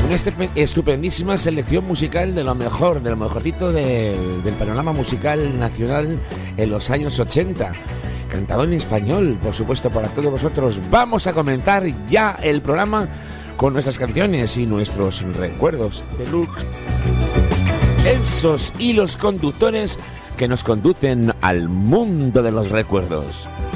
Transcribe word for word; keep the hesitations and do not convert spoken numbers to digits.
Una estupendísima selección musical de lo mejor, de lo mejorcito de, del panorama musical nacional en los años ochenta. Cantado en español, por supuesto, para todos vosotros. Vamos a comentar ya el programa con nuestras canciones y nuestros recuerdos deluxe. Esos hilos conductores que nos conducen al mundo de los recuerdos.